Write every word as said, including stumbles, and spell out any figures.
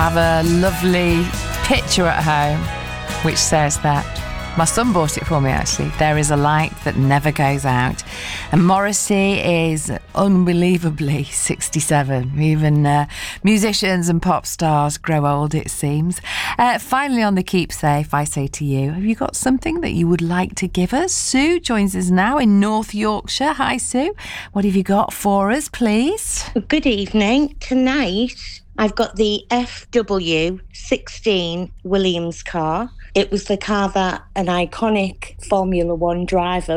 I have a lovely picture at home which says that my son bought it for me, actually. There is a light that never goes out. And Morrissey is unbelievably sixty-seven. Even uh, musicians and pop stars grow old, it seems. Uh, finally, on the Keep Safe, I say to you, have you got something that you would like to give us? Sue joins us now in North Yorkshire. Hi, Sue. What have you got for us, please? Good evening. Tonight, I've got the F W sixteen Williams car. It was the car that an iconic Formula One driver